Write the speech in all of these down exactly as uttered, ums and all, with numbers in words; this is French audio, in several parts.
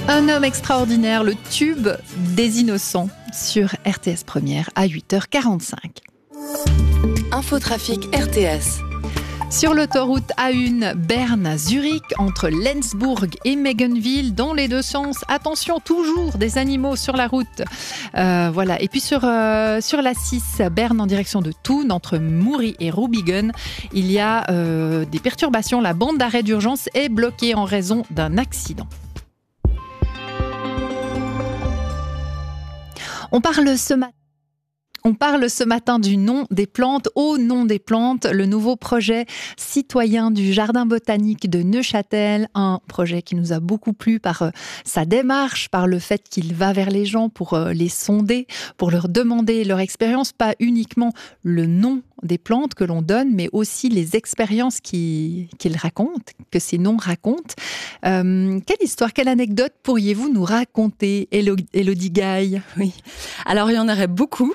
Un homme extraordinaire, le tube des innocents sur R T S Première à huit heures quarante-cinq. Infotrafic R T S. Sur l'autoroute A un Berne-Zurich, entre Lenzbourg et Megenville, dans les deux sens. Attention, toujours des animaux sur la route. Euh, voilà. Et puis sur, euh, sur l'A six, Berne en direction de Thun, entre Muri et Rubigen, il y a euh, des perturbations. La bande d'arrêt d'urgence est bloquée en raison d'un accident. On parle ce matin. On parle ce matin du nom des plantes. Au nom des plantes, le nouveau projet citoyen du Jardin botanique de Neuchâtel. Un projet qui nous a beaucoup plu par euh, sa démarche, par le fait qu'il va vers les gens pour euh, les sonder, pour leur demander leur expérience, pas uniquement le nom des plantes que l'on donne, mais aussi les expériences qui, qu'ils racontent, que ces noms racontent. Euh, quelle histoire, quelle anecdote pourriez-vous nous raconter, Élodie Gaille? Oui, alors il y en aurait beaucoup,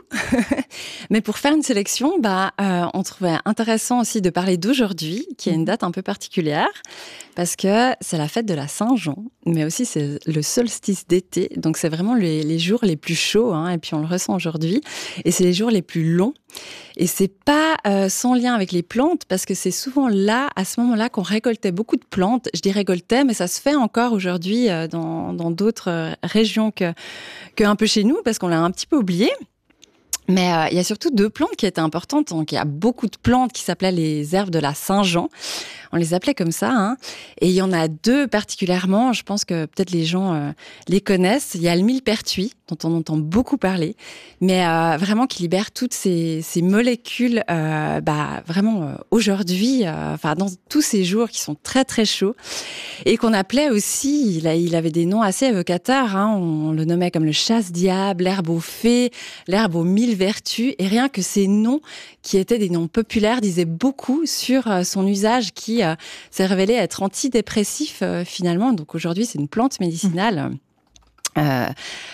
mais pour faire une sélection, bah, euh, on trouvait intéressant aussi de parler d'aujourd'hui, qui est une date un peu particulière, parce que c'est la fête de la Saint-Jean, mais aussi c'est le solstice d'été, donc c'est vraiment les, les jours les plus chauds, hein, et puis on le ressent aujourd'hui, et c'est les jours les plus longs. Et c'est pas euh, sans lien avec les plantes, parce que c'est souvent là, à ce moment-là, qu'on récoltait beaucoup de plantes. Je dis récoltait, mais ça se fait encore aujourd'hui euh, dans, dans d'autres euh, régions que, que un peu chez nous, parce qu'on l'a un petit peu oublié. Mais euh, il y a surtout deux plantes qui étaient importantes. Donc, il y a beaucoup de plantes qui s'appelaient les herbes de la Saint-Jean. On les appelait comme ça, hein. Et il y en a deux particulièrement, je pense que peut-être les gens euh, les connaissent. Il y a le millepertuis, dont on entend beaucoup parler, mais euh, vraiment qui libère toutes ces, ces molécules, euh, bah, vraiment euh, aujourd'hui, euh, enfin dans tous ces jours qui sont très très chauds, et qu'on appelait aussi, il, a, il avait des noms assez évocateurs, hein. On le nommait comme le chasse-diable, l'herbe aux fées, l'herbe aux mille vertus, et rien que ces noms, qui étaient des noms populaires, disaient beaucoup sur euh, son usage qui euh, s'est révélé être antidépressif euh, finalement. Donc aujourd'hui, c'est une plante médicinale. Euh,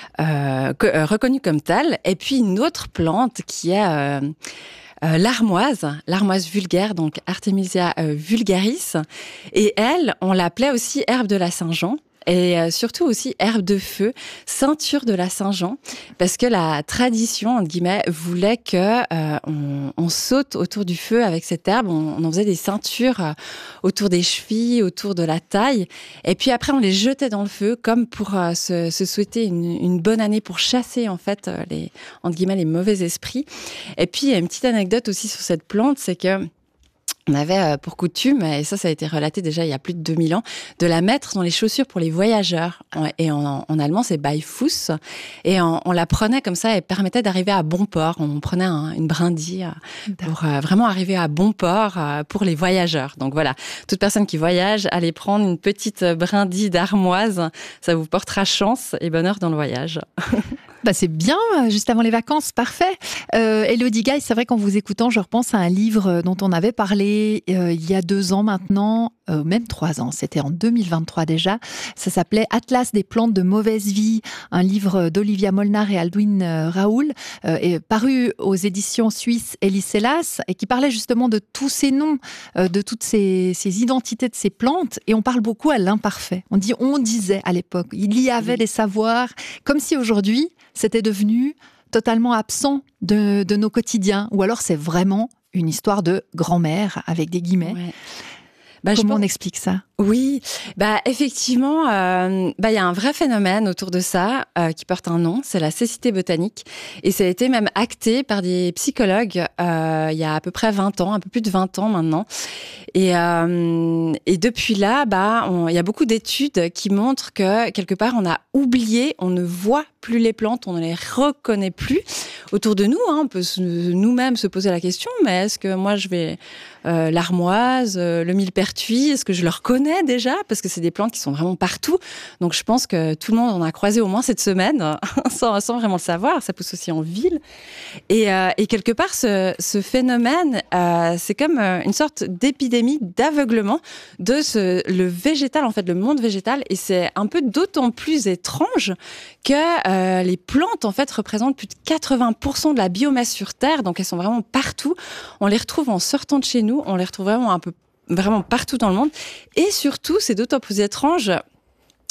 euh, que, euh, reconnue comme telle. Et puis une autre plante qui est euh, euh, l'armoise, l'armoise vulgaire, donc Artemisia euh, vulgaris. Et elle, on l'appelait aussi herbe de la Saint-Jean. Et euh, surtout aussi herbe de feu, ceinture de la Saint-Jean, parce que la tradition, entre guillemets, voulait que euh, on, on saute autour du feu avec cette herbe. On, on en faisait des ceintures euh, autour des chevilles, autour de la taille, et puis après on les jetait dans le feu, comme pour euh, se, se souhaiter une, une bonne année, pour chasser en fait euh, les, entre guillemets, les mauvais esprits. Et puis il y a une petite anecdote aussi sur cette plante, c'est que on avait pour coutume, et ça, ça a été relaté déjà il y a plus de deux mille ans, de la mettre dans les chaussures pour les voyageurs. Et en, en allemand, c'est Beifuß. Et on, on la prenait comme ça et permettait d'arriver à bon port. On prenait un, une brindille pour euh, vraiment arriver à bon port euh, pour les voyageurs. Donc voilà, toute personne qui voyage, allez prendre une petite brindille d'armoise. Ça vous portera chance et bonheur dans le voyage. Bah c'est bien, juste avant les vacances, parfait. Euh, Élodie Gaille, c'est vrai qu'en vous écoutant, je repense à un livre dont on avait parlé euh, il y a deux ans maintenant, euh, même trois ans, c'était en deux mille vingt-trois déjà. Ça s'appelait Atlas des plantes de mauvaise vie, un livre d'Olivia Molnar et Aldwin Raoul, euh, et paru aux éditions suisses Elie Selas, et qui parlait justement de tous ces noms, euh, de toutes ces, ces identités de ces plantes, et on parle beaucoup à l'imparfait. On dit, on disait à l'époque, il y avait des savoirs, comme si aujourd'hui, c'était devenu totalement absent de, de nos quotidiens. Ou alors c'est vraiment une histoire de grand-mère, avec des guillemets. Ouais. Bah, Comment pense... on explique ça ? Oui, bah effectivement, euh, bah il y a un vrai phénomène autour de ça euh, qui porte un nom, c'est la cécité botanique, et ça a été même acté par des psychologues euh, il y a à peu près vingt ans, un peu plus de vingt ans maintenant. Et euh, et depuis là, bah on, il y a beaucoup d'études qui montrent que quelque part on a oublié, on ne voit plus les plantes, on ne les reconnaît plus autour de nous. Hein, on peut se, nous-mêmes se poser la question, mais est-ce que moi je vais euh, l'armoise, euh, le millepertuis, est-ce que je le reconnais déjà, parce que c'est des plantes qui sont vraiment partout. Donc je pense que tout le monde en a croisé au moins cette semaine, sans, sans vraiment le savoir. Ça pousse aussi en ville. Et, euh, et quelque part, ce, ce phénomène, euh, c'est comme une sorte d'épidémie d'aveuglement de ce, le végétal, en fait, le monde végétal. Et c'est un peu d'autant plus étrange que euh, les plantes, en fait, représentent plus de quatre-vingts pour cent de la biomasse sur Terre. Donc elles sont vraiment partout. On les retrouve en sortant de chez nous. On les retrouve vraiment un peu vraiment partout dans le monde. Et surtout, c'est d'autant plus étrange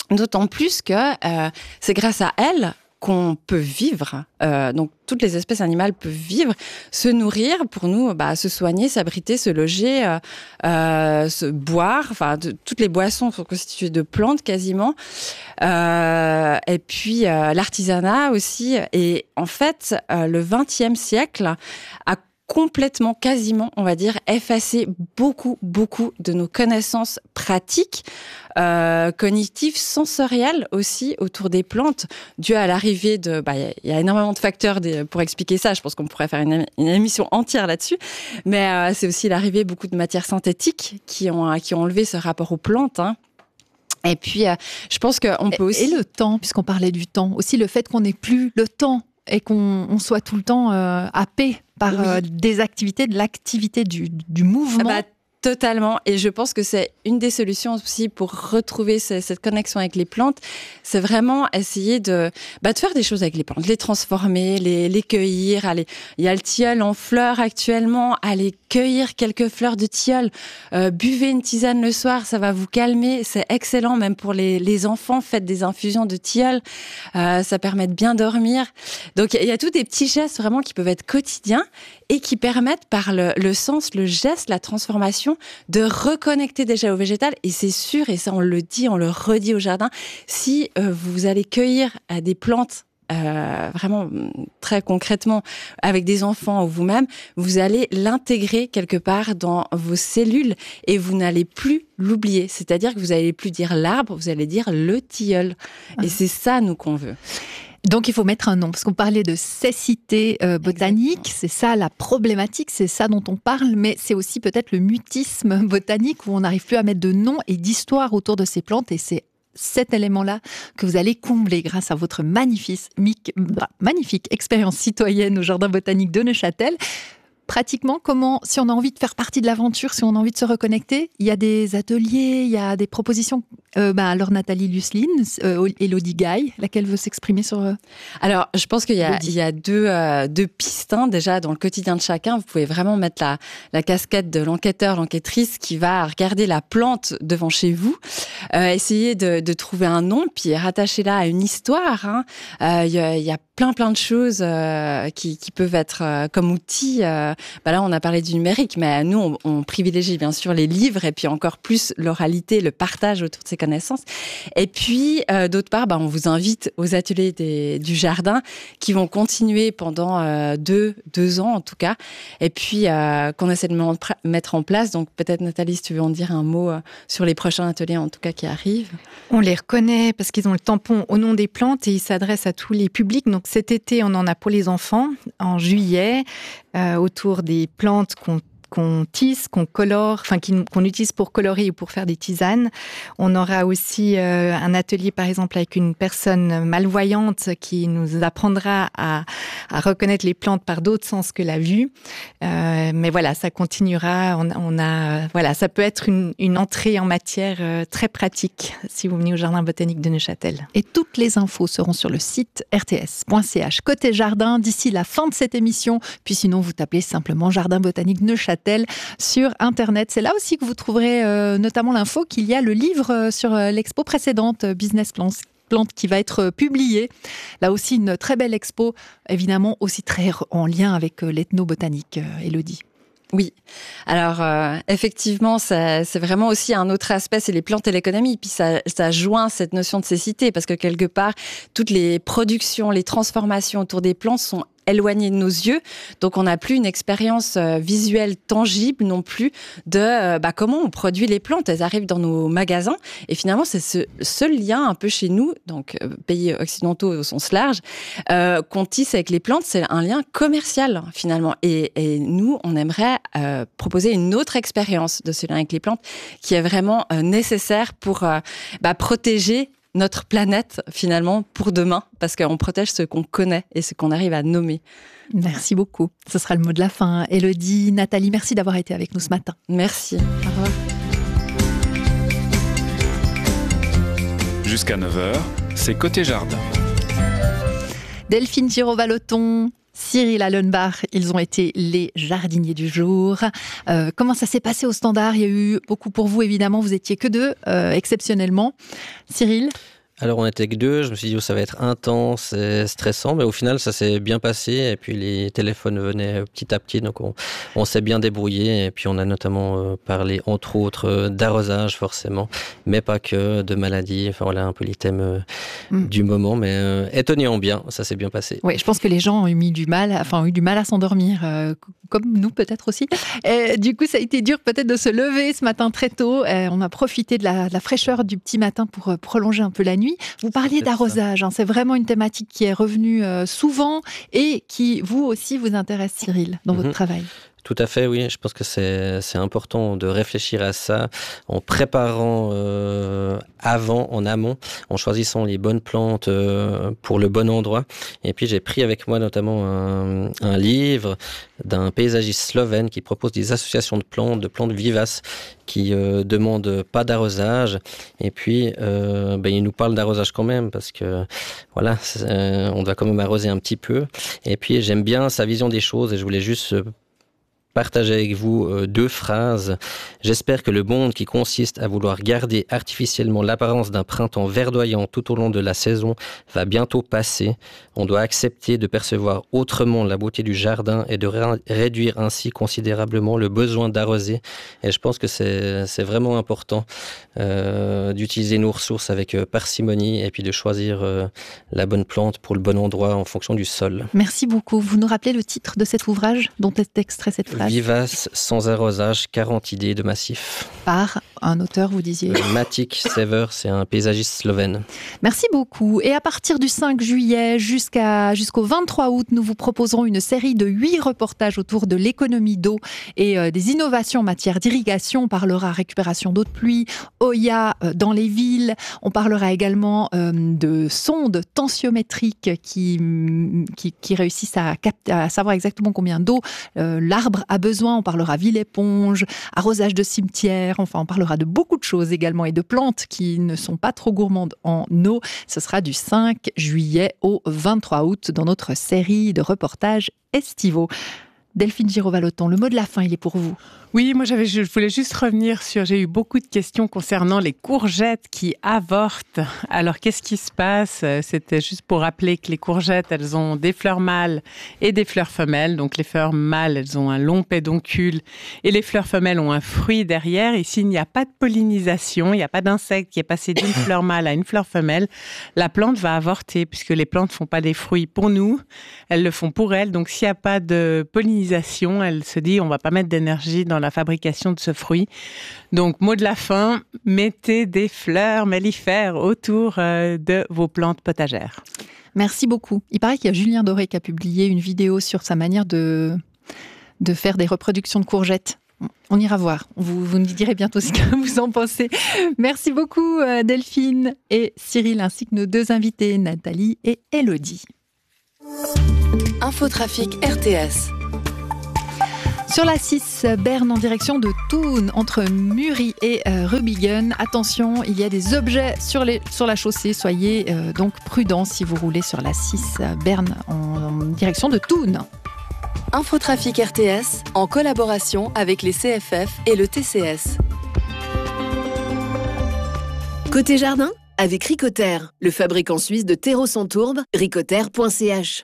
D'autant plus que euh, c'est grâce à elles qu'on peut vivre. Euh, donc, toutes les espèces animales peuvent vivre, se nourrir pour nous, bah, se soigner, s'abriter, se loger, euh, euh, se boire. Enfin, de, toutes les boissons sont constituées de plantes quasiment. Euh, et puis, euh, l'artisanat aussi. Et en fait, euh, le vingtième siècle a complètement, quasiment, on va dire, effacé beaucoup, beaucoup de nos connaissances pratiques, euh, cognitives, sensorielles aussi autour des plantes, dû à l'arrivée de... Bah, il y, y a énormément de facteurs des, pour expliquer ça. Je pense qu'on pourrait faire une, une émission entière là-dessus. Mais euh, c'est aussi l'arrivée beaucoup de matières synthétiques qui ont, qui ont enlevé ce rapport aux plantes, hein. Et puis, euh, je pense qu'on peut aussi... Et le temps, puisqu'on parlait du temps. Aussi le fait qu'on n'ait plus le temps et qu'on on soit tout le temps euh, happé par oui. euh, des activités, de l'activité, du, du mouvement. Ah bah, totalement. Et je pense que c'est une des solutions aussi pour retrouver ce, cette connexion avec les plantes. C'est vraiment essayer de, bah, de faire des choses avec les plantes, les transformer, les, les cueillir. Aller, il y a le tilleul en fleurs actuellement. Aller cueillir quelques fleurs de tilleul. Euh, buvez une tisane le soir, ça va vous calmer. C'est excellent, même pour les, les enfants. Faites des infusions de tilleul. Euh, ça permet de bien dormir. Donc, il y a tous des petits gestes vraiment qui peuvent être quotidiens et qui permettent par le, le sens, le geste, la transformation, de reconnecter déjà au végétal. Et c'est sûr, et ça on le dit, on le redit au jardin, si euh, vous allez cueillir euh, des plantes euh, vraiment très concrètement avec des enfants ou vous-même, vous allez l'intégrer quelque part dans vos cellules et vous n'allez plus l'oublier. C'est-à-dire que vous n'allez plus dire l'arbre, vous allez dire le tilleul. Ah. Et c'est ça, nous, qu'on veut. Donc, il faut mettre un nom, parce qu'on parlait de cécité euh, botanique, Exactement. C'est ça la problématique, c'est ça dont on parle, mais c'est aussi peut-être le mutisme botanique où on n'arrive plus à mettre de nom et d'histoire autour de ces plantes, et c'est cet élément-là que vous allez combler grâce à votre magnifique, magnifique expérience citoyenne au Jardin botanique de Neuchâtel. Pratiquement, comment, si on a envie de faire partie de l'aventure, si on a envie de se reconnecter, il y a des ateliers, il y a des propositions. Euh, bah, alors Nathalie Lusseline, euh, Élodie Gaille, laquelle veut s'exprimer sur... Euh, alors, je pense qu'il y a, il y a deux, euh, deux pistes, hein, déjà, dans le quotidien de chacun. Vous pouvez vraiment mettre la, la casquette de l'enquêteur, l'enquêtrice qui va regarder la plante devant chez vous, euh, essayer de, de trouver un nom, puis rattacher là à une histoire. Hein. Euh, il y a, il y a plein, plein de choses euh, qui, qui peuvent être euh, comme outils. Euh, bah là, on a parlé du numérique, mais nous, on, on privilégie bien sûr les livres et puis encore plus l'oralité, le partage autour de ces connaissances. Et puis, euh, d'autre part, bah, on vous invite aux ateliers des, du jardin qui vont continuer pendant euh, deux, deux ans en tout cas, et puis euh, qu'on essaie de mettre en place. Donc peut-être Nathalie, si tu veux en dire un mot euh, sur les prochains ateliers en tout cas qui arrivent. On les reconnaît parce qu'ils ont le tampon au nom des plantes et ils s'adressent à tous les publics. Donc cet été, on en a pour les enfants en juillet euh, autour des plantes qu'on qu'on tisse, qu'on colore, enfin qu'on utilise pour colorer ou pour faire des tisanes. On aura aussi euh, un atelier, par exemple, avec une personne malvoyante qui nous apprendra à, à reconnaître les plantes par d'autres sens que la vue. Euh, mais voilà, ça continuera. On, on a, voilà, ça peut être une, une entrée en matière euh, très pratique si vous venez au Jardin botanique de Neuchâtel. Et toutes les infos seront sur le site r t s point c h côté jardin d'ici la fin de cette émission. Puis sinon, vous tapez simplement Jardin botanique Neuchâtel sur Internet. C'est là aussi que vous trouverez euh, notamment l'info qu'il y a le livre euh, sur euh, l'expo précédente, euh, Business Plants, plante qui va être publiée. Là aussi, une très belle expo, évidemment aussi très en lien avec euh, l'ethnobotanique, euh, Élodie. Oui, alors euh, effectivement, ça, c'est vraiment aussi un autre aspect, c'est les plantes et l'économie. Puis ça, ça joint cette notion de cécité, parce que quelque part, toutes les productions, les transformations autour des plantes sont éloignées de nos yeux, donc on n'a plus une expérience euh, visuelle tangible non plus de euh, bah, comment on produit les plantes. Elles arrivent dans nos magasins et finalement c'est ce seul lien un peu chez nous, donc euh, pays occidentaux au sens large, euh, qu'on tisse avec les plantes, c'est un lien commercial finalement. Et, et nous, on aimerait euh, proposer une autre expérience de ce lien avec les plantes qui est vraiment euh, nécessaire pour euh, bah, protéger notre planète, finalement, pour demain, parce qu'on protège ce qu'on connaît et ce qu'on arrive à nommer. Merci beaucoup. Ce sera le mot de la fin. Élodie, Nathalie, merci d'avoir été avec nous ce matin. Merci. Au revoir. Jusqu'à neuf heures, c'est Côté Jardin. Delphine Giraud-Vallotton, Cyril Allenbach, ils ont été les jardiniers du jour. Euh, comment ça s'est passé au Standard ? Il y a eu beaucoup pour vous, évidemment. Vous étiez que deux, euh, exceptionnellement. Cyril ? Alors on était que deux, je me suis dit oh, ça va être intense et stressant, mais au final ça s'est bien passé et puis les téléphones venaient petit à petit, donc on, on s'est bien débrouillé et puis on a notamment euh, parlé entre autres euh, d'arrosage forcément, mais pas que, de maladies, enfin voilà un peu les thèmes euh, mm. du moment, mais euh, étonnant bien, ça s'est bien passé. Oui, je pense que les gens ont eu du mal, enfin ont eu du mal à s'endormir, euh, comme nous peut-être aussi. Et, du coup ça a été dur peut-être de se lever ce matin très tôt, et on a profité de la, de la fraîcheur du petit matin pour euh, prolonger un peu la nuit. Vous parliez d'arrosage, hein, c'est vraiment une thématique qui est revenue euh, souvent et qui, vous aussi, vous intéresse, Cyril, dans mm-hmm. votre travail. Tout à fait, oui. Je pense que c'est, c'est important de réfléchir à ça en préparant euh, avant, en amont, en choisissant les bonnes plantes euh, pour le bon endroit. Et puis, j'ai pris avec moi notamment un, un livre d'un paysagiste slovène qui propose des associations de plantes, de plantes vivaces qui euh, demandent pas d'arrosage. Et puis, euh, ben, il nous parle d'arrosage quand même parce que, voilà, euh, on doit quand même arroser un petit peu. Et puis, j'aime bien sa vision des choses et je voulais juste euh, partager avec vous euh, deux phrases. J'espère que le monde qui consiste à vouloir garder artificiellement l'apparence d'un printemps verdoyant tout au long de la saison va bientôt passer. On doit accepter de percevoir autrement la beauté du jardin et de ré- réduire ainsi considérablement le besoin d'arroser. Et je pense que c'est, c'est vraiment important euh, d'utiliser nos ressources avec euh, parcimonie et puis de choisir euh, la bonne plante pour le bon endroit en fonction du sol. Merci beaucoup. Vous nous rappelez le titre de cet ouvrage dont est extrait cette phrase ? Vivace, sans arrosage, quarante idées de massif. Par un auteur, vous disiez ? Matic Sever, c'est un paysagiste slovène. Merci beaucoup. Et à partir du cinq juillet jusqu'à, jusqu'au vingt-trois août, nous vous proposerons une série de huit reportages autour de l'économie d'eau et euh, des innovations en matière d'irrigation. On parlera récupération d'eau de pluie, Oya euh, dans les villes. On parlera également euh, de sondes tensiométriques qui, qui, qui réussissent à, capter, à savoir exactement combien d'eau euh, l'arbre a besoin. On parlera ville-éponge, arrosage de cimetière, enfin on parlera de beaucoup de choses également et de plantes qui ne sont pas trop gourmandes en eau. Ce sera du cinq juillet au vingt-trois août dans notre série de reportages estivaux. Delphine Giraud-Vallotton, le mot de la fin, il est pour vous. Oui, moi j'avais, je voulais juste revenir sur, j'ai eu beaucoup de questions concernant les courgettes qui avortent. Alors qu'est-ce qui se passe ? C'était juste pour rappeler que les courgettes, elles ont des fleurs mâles et des fleurs femelles. Donc les fleurs mâles, elles ont un long pédoncule et les fleurs femelles ont un fruit derrière. Et s'il n'y a pas de pollinisation, il n'y a pas d'insecte qui est passé d'une fleur mâle à une fleur femelle, la plante va avorter puisque les plantes ne font pas des fruits pour nous, elles le font pour elles. Donc s'il n'y a pas de pollinisation, elle se dit on ne va pas mettre d'énergie dans la fabrication de ce fruit. Donc, mot de la fin, mettez des fleurs mellifères autour euh, de vos plantes potagères. Merci beaucoup. Il paraît qu'il y a Julien Doré qui a publié une vidéo sur sa manière de, de faire des reproductions de courgettes. On ira voir. Vous, vous nous direz bientôt ce que vous en pensez. Merci beaucoup Delphine et Cyril, ainsi que nos deux invités, Nathalie et Élodie. Infotrafic R T S. Sur la six, Berne en direction de Thun, entre Muri et euh, Rübigen. Attention, il y a des objets sur, les, sur la chaussée. Soyez euh, donc prudents si vous roulez sur la six, Berne en, en direction de Thun. Infotrafic R T S, en collaboration avec les C F F et le T C S. Côté jardin, avec Ricoter, le fabricant suisse de terreau sans tourbe, ricoter point c h.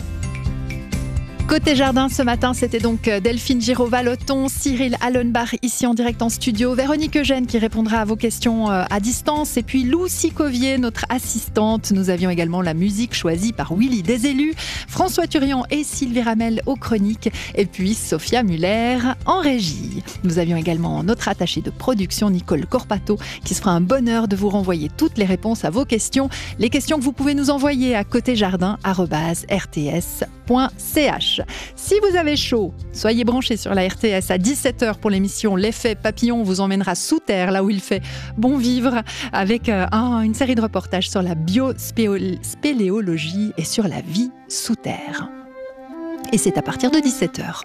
Côté jardin, ce matin, c'était donc Delphine Giraud-Vallotton, Cyril Allenbach, ici en direct en studio, Véronique Eugène qui répondra à vos questions à distance, et puis Lou Sicovier, notre assistante. Nous avions également la musique choisie par Willy Desélus, François Turian et Sylvie Ramel aux chroniques, et puis Sophia Muller en régie. Nous avions également notre attachée de production, Nicole Corpato, qui se fera un bonheur de vous renvoyer toutes les réponses à vos questions. Les questions que vous pouvez nous envoyer à côtéjardin arobase r t s point c h. Si vous avez chaud, soyez branchés sur la R T S à dix-sept heures pour l'émission L'effet papillon. On vous emmènera sous terre, là où il fait bon vivre, avec un, une série de reportages sur la biospéléologie et sur la vie sous terre. Et c'est à partir de dix-sept heures.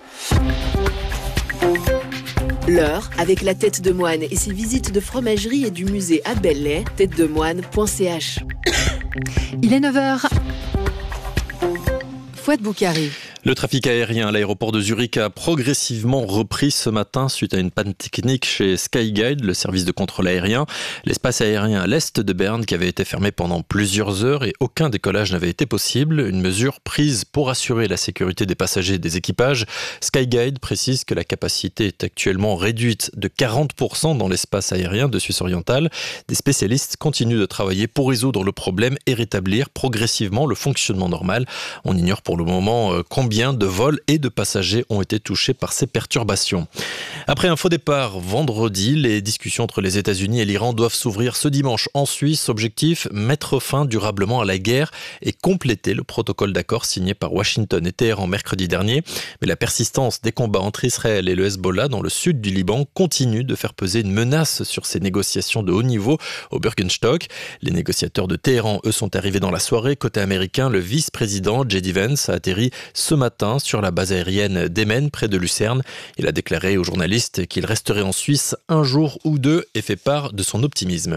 L'heure avec la tête de moine et ses visites de fromagerie et du musée à Belley, tête de moine point c h. Il est neuf heures. Fouad Boukari. Le trafic aérien à l'aéroport de Zurich a progressivement repris ce matin suite à une panne technique chez Skyguide, le service de contrôle aérien. L'espace aérien à l'est de Berne qui avait été fermé pendant plusieurs heures et aucun décollage n'avait été possible. Une mesure prise pour assurer la sécurité des passagers et des équipages. Skyguide précise que la capacité est actuellement réduite de quarante pour cent dans l'espace aérien de Suisse orientale. Des spécialistes continuent de travailler pour résoudre le problème et rétablir progressivement le fonctionnement normal. On ignore pour le moment combien de vols et de passagers ont été touchés par ces perturbations. Après un faux départ vendredi, les discussions entre les États-Unis et l'Iran doivent s'ouvrir ce dimanche en Suisse. Objectif, mettre fin durablement à la guerre et compléter le protocole d'accord signé par Washington et Téhéran mercredi dernier. Mais la persistance des combats entre Israël et le Hezbollah dans le sud du Liban continue de faire peser une menace sur ces négociations de haut niveau au Bürgenstock. Les négociateurs de Téhéran, eux, sont arrivés dans la soirée. Côté américain, le vice-président J D Vance a atterri ce matin sur la base aérienne d'Emmen, près de Lucerne. Il a déclaré aux journalistes qu'il resterait en Suisse un jour ou deux et fait part de son optimisme.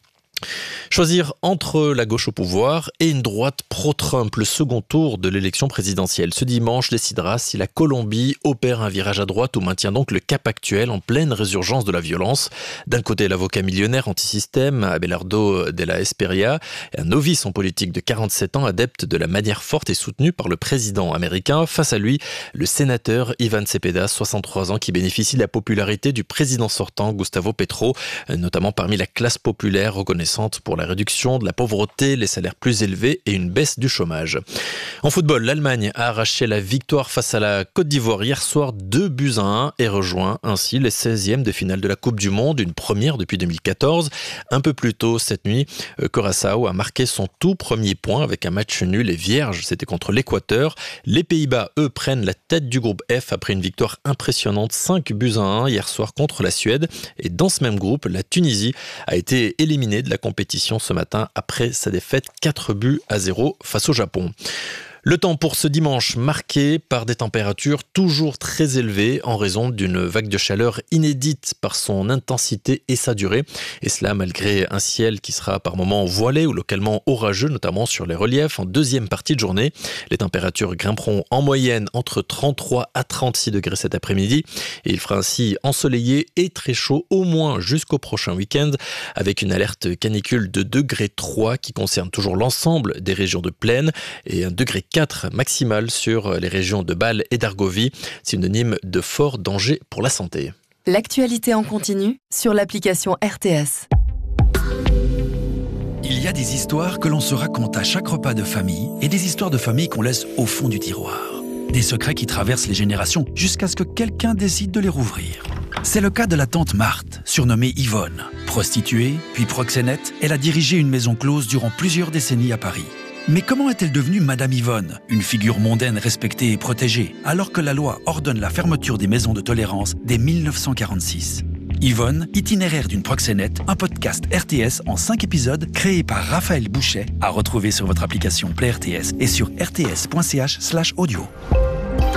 Choisir entre la gauche au pouvoir et une droite pro-Trump, le second tour de l'élection présidentielle. Ce dimanche décidera si la Colombie opère un virage à droite ou maintient donc le cap actuel en pleine résurgence de la violence. D'un côté, l'avocat millionnaire anti-système Abelardo de la Esperia, un novice en politique de quarante-sept ans, adepte de la manière forte et soutenue par le président américain. Face à lui, le sénateur Ivan Cepeda, soixante-trois ans, qui bénéficie de la popularité du président sortant Gustavo Petro, notamment parmi la classe populaire reconnaissante pour la réduction de la pauvreté, les salaires plus élevés et une baisse du chômage. En football, l'Allemagne a arraché la victoire face à la Côte d'Ivoire hier soir, deux buts à un, et rejoint ainsi les seizièmes de finale de la Coupe du Monde, une première depuis deux mille quatorze. Un peu plus tôt cette nuit, Curaçao a marqué son tout premier point avec un match nul et vierge, c'était contre l'Équateur. Les Pays-Bas, eux, prennent la tête du groupe F après une victoire impressionnante, cinq buts à un hier soir contre la Suède. Et dans ce même groupe, la Tunisie a été éliminée de la compétition ce matin après sa défaite quatre buts à zéro face au Japon. Le temps pour ce dimanche marqué par des températures toujours très élevées en raison d'une vague de chaleur inédite par son intensité et sa durée. Et cela malgré un ciel qui sera par moments voilé ou localement orageux, notamment sur les reliefs en deuxième partie de journée. Les températures grimperont en moyenne entre trente-trois à trente-six degrés cet après-midi. Et il fera ainsi ensoleillé et très chaud au moins jusqu'au prochain week-end avec une alerte canicule de degré trois qui concerne toujours l'ensemble des régions de plaine et un degré quatre maximal sur les régions de Bâle et d'Argovie, synonyme de fort danger pour la santé. L'actualité en continu sur l'application R T S. Il y a des histoires que l'on se raconte à chaque repas de famille et des histoires de famille qu'on laisse au fond du tiroir. Des secrets qui traversent les générations jusqu'à ce que quelqu'un décide de les rouvrir. C'est le cas de la tante Marthe, surnommée Yvonne. Prostituée, puis proxénète, elle a dirigé une maison close durant plusieurs décennies à Paris. Mais comment est-elle devenue Madame Yvonne, une figure mondaine respectée et protégée, alors que la loi ordonne la fermeture des maisons de tolérance dès mille neuf cent quarante-six? Yvonne, itinéraire d'une proxénète, un podcast R T S en cinq épisodes créé par Raphaël Bouchet, à retrouver sur votre application Play R T S et sur r t s point c h slash audio.